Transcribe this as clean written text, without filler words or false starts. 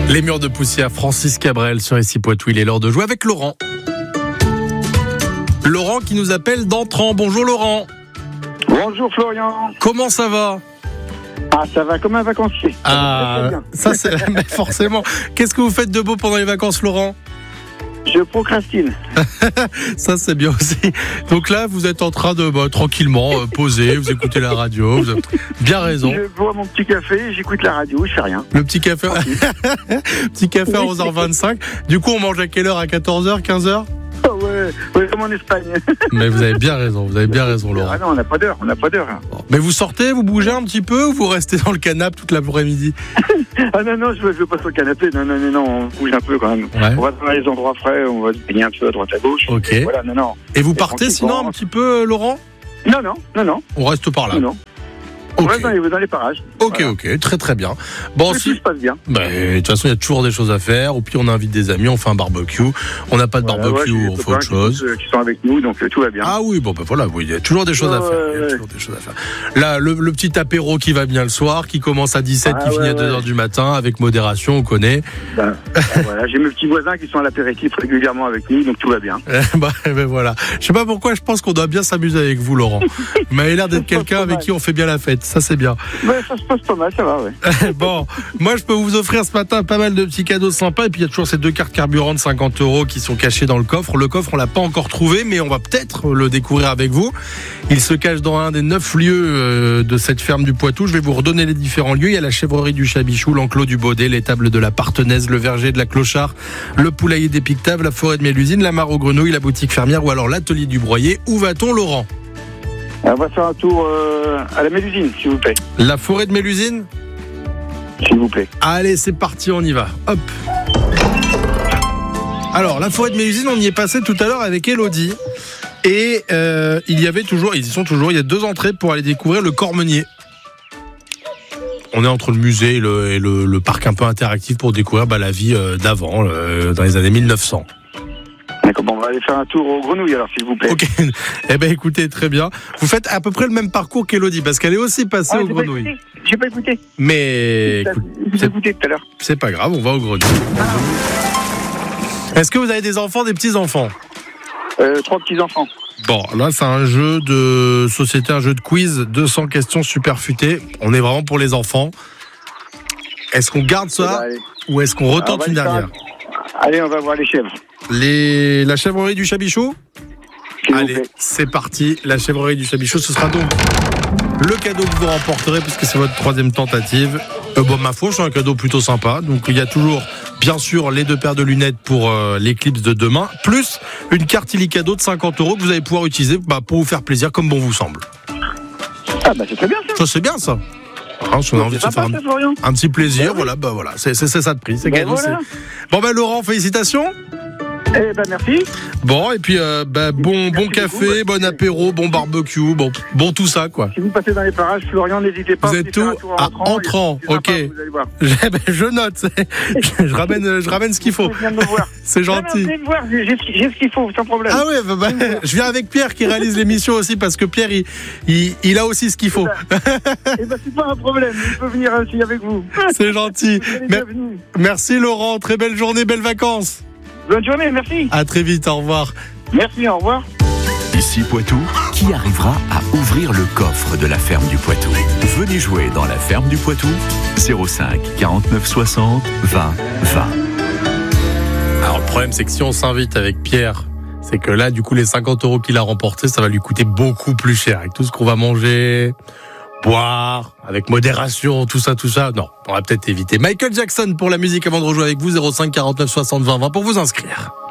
Les murs de poussière, Francis Cabrel sur Ici Poitou. Il est l'heure de jouer avec Laurent. Laurent qui nous appelle d'Entran. Bonjour Laurent. Bonjour Florian. Comment ça va ? Ah, ça va comme un vacancier. Ah, ça c'est mais forcément. Qu'est-ce que vous faites de beau pendant les vacances, Laurent ? Je procrastine. Ça c'est bien aussi. Donc là, vous êtes en train de tranquillement poser, vous écoutez la radio. Vous avez bien raison. Je bois mon petit café, j'écoute la radio, je fais rien. Le petit café, petit café à 11h25. Du coup, on mange à quelle heure ? À 14h, 15h ? Oh ouais, comme en Espagne. Mais vous avez bien raison, Laurent. Ah non, on n'a pas d'heure. Bon. Mais vous sortez, vous bougez un petit peu ou vous restez dans le canapé toute l'après-midi ? Ah non, je veux pas sur le canapé. Non, on bouge un peu quand même. Ouais. On va dans les endroits frais, on va se baigner un peu à droite à gauche. Ok. Voilà, non. Et vous partez sinon un petit peu, Laurent ? Non. On reste par là. Non. Okay. On reste dans les parages. Ok, voilà. Ok, très bien. Bon, tout se passe bien. De toute façon, il y a toujours des choses à faire. Ou puis on invite des amis, on fait un barbecue. On n'a pas de barbecue, on fait autre chose. Qui sont avec nous, donc tout va bien. Ah oui, voilà, il y a toujours des choses à faire. Là, le petit apéro qui va bien le soir, qui commence à 17, qui finit à 2h du matin, avec modération, on connaît. Voilà, j'ai mes petits voisins qui sont à l'apéritif régulièrement avec nous, donc tout va bien. Voilà. Je sais pas pourquoi, je pense qu'on doit bien s'amuser avec vous, Laurent. Vous m'avez l'air d'être quelqu'un avec qui on fait bien la fête. Ça, c'est bien. Ça se passe pas mal, ça va, ouais. Bon, moi, je peux vous offrir ce matin pas mal de petits cadeaux sympas. Et puis, il y a toujours ces 2 cartes carburant de 50 € qui sont cachées dans le coffre. Le coffre, on l'a pas encore trouvé, mais on va peut-être le découvrir avec vous. Il se cache dans un des 9 lieux de cette ferme du Poitou. Je vais vous redonner les différents lieux. Il y a la chèvrerie du Chabichou, l'enclos du Baudet, l'étable de la Partenaise, le verger de la Clochard, le poulailler des Pictaves, la forêt de Mélusine, la mare aux grenouilles, la boutique fermière ou alors l'atelier du broyer. Où va-t-on, Laurent ? On va faire un tour à la Mélusine, s'il vous plaît. La forêt de Mélusine ? S'il vous plaît. Allez, c'est parti, on y va. Hop. Alors, la forêt de Mélusine, on y est passé tout à l'heure avec Elodie. Et ils y sont toujours, il y a 2 entrées pour aller découvrir le Cormenier. On est entre le musée et le parc un peu interactif pour découvrir la vie d'avant, dans les années 1900. D'accord, on va aller faire un tour aux grenouilles alors, s'il vous plaît. Ok, écoutez, très bien. Vous faites à peu près le même parcours qu'Elodie, parce qu'elle est aussi passée aux grenouilles. J'ai pas écouté. Mais j'ai écouté tout à l'heure. C'est pas grave, on va aux grenouilles. Est-ce que vous avez des enfants, des petits-enfants ? 3 petits-enfants. Bon, là, c'est un jeu de société, un jeu de quiz, 200 questions super futées. On est vraiment pour les enfants. Est-ce qu'on garde ça ou est-ce qu'on retente une dernière ? Allez, on va voir les chèvres. La chèvrerie du Chabichou ? Allez, c'est parti. La chèvrerie du Chabichou, ce sera donc le cadeau que vous remporterez puisque c'est votre 3e tentative. Ma foi, c'est un cadeau plutôt sympa. Donc, il y a toujours, bien sûr, les 2 paires de lunettes pour l'éclipse de demain, plus une carte illicadeau de 50 € que vous allez pouvoir utiliser pour vous faire plaisir comme bon vous semble. Ah, c'est très bien ça. Ça, c'est bien ça. Si on a envie de se faire un petit plaisir, voilà, c'est ça de prix, c'est cadeau. Voilà. Bon, Laurent, félicitations. Merci. Bon, et puis bon café, bon apéro, bon barbecue, bon tout ça, quoi. Si vous passez dans les parages, Florian, n'hésitez pas. Vous êtes tout à Entrant, ok. Je note. je ramène ce qu'il faut. C'est gentil. J'ai ce qu'il faut, sans problème. Ah ouais, je viens avec Pierre qui réalise l'émission aussi parce que Pierre, il a aussi ce qu'il faut. C'est pas un problème. Il peut venir aussi avec vous. C'est gentil. Merci Laurent. Très belle journée, belles vacances. Bonne journée, merci. À très vite, au revoir. Merci, au revoir. Ici Poitou, qui arrivera à ouvrir le coffre de la ferme du Poitou ? Venez jouer dans la ferme du Poitou, 05 49 60 20 20. Alors le problème, c'est que si on s'invite avec Pierre, c'est que là, du coup, les 50 € qu'il a remportés, ça va lui coûter beaucoup plus cher. Avec tout ce qu'on va manger, boire, avec modération, tout ça. Non, on va peut-être éviter. Michael Jackson pour la musique avant de rejouer avec vous, 05 49 60 20 20 pour vous inscrire.